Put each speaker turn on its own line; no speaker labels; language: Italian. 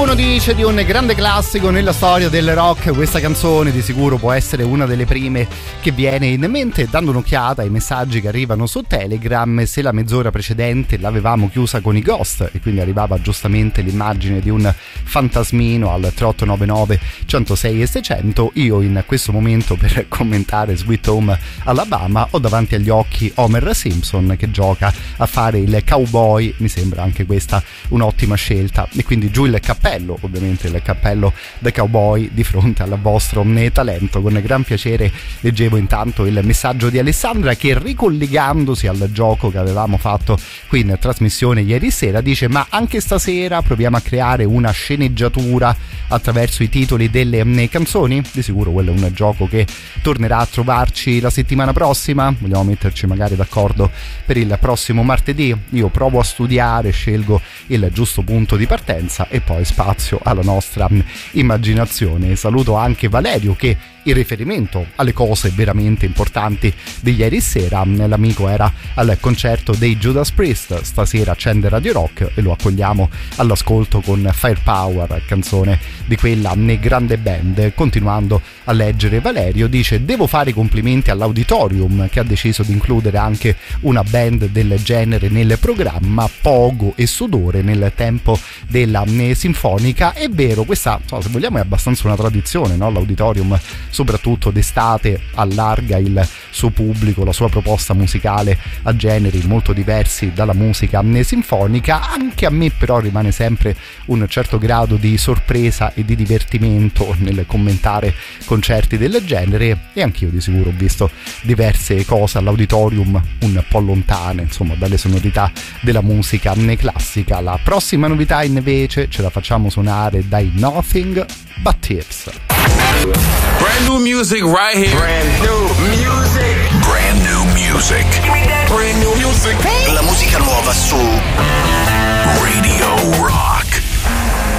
Qualcuno dice di un grande classico nella storia del rock. Questa canzone di sicuro può essere una delle prime che viene in mente dando un'occhiata ai messaggi che arrivano su Telegram. Se la mezz'ora precedente l'avevamo chiusa con i Ghost e quindi arrivava giustamente l'immagine di un fantasmino al 3899 106 e 600, io in questo momento per commentare Sweet Home Alabama ho davanti agli occhi Homer Simpson che gioca a fare il cowboy. Mi sembra anche questa un'ottima scelta e quindi giù il cappello, ovviamente il cappello da cowboy di fronte al vostro talento. Con gran piacere leggevo intanto il messaggio di Alessandra che, ricollegandosi al gioco che avevamo fatto qui in trasmissione ieri sera, dice: ma anche stasera proviamo a creare una sceneggiatura attraverso i titoli delle canzoni. Di sicuro quello è un gioco che tornerà a trovarci la settimana prossima. Vogliamo metterci magari d'accordo per il prossimo martedì? Io provo a studiare, scelgo il giusto punto di partenza e poi spazio alla nostra immaginazione. Saluto anche Valerio che, in riferimento alle cose veramente importanti di ieri sera, l'amico era al concerto dei Judas Priest, stasera accende Radio Rock e lo accogliamo all'ascolto con Firepower, canzone di quella grande band. Continuando a leggere, Valerio dice: devo fare i complimenti all'Auditorium che ha deciso di includere anche una band del genere nel programma, pogo e sudore nel tempo della sinfonica. È vero, questa se vogliamo è abbastanza una tradizione, no? L'Auditorium soprattutto d'estate allarga il suo pubblico, la sua proposta musicale a generi molto diversi dalla musica sinfonica. Anche a me però rimane sempre un certo grado di sorpresa e di divertimento nel commentare concerti del genere e anch'io di sicuro ho visto diverse cose all'Auditorium un po' lontane, insomma, dalle sonorità della musica classica. La prossima novità invece ce la facciamo suonare dai Nothing But Thieves.
Brand new music right here. Brand new music.